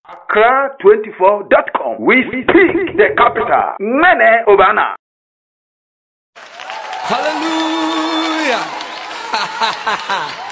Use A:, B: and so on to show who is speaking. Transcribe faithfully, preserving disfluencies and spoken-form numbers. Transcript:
A: Accra twenty-four dot com. We speak the capital. Mene Obana.
B: Hallelujah.